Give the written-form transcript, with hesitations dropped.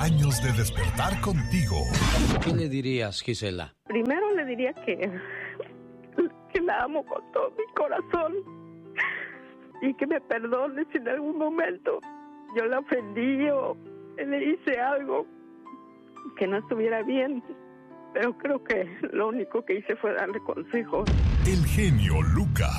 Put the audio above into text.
años de despertar contigo. ¿Qué le dirías, Gisela? Primero le diría que la amo con todo mi corazón y que me perdone si en algún momento yo la ofendí o le hice algo que no estuviera bien. Pero creo que lo único que hice fue darle consejos. El genio Lucas.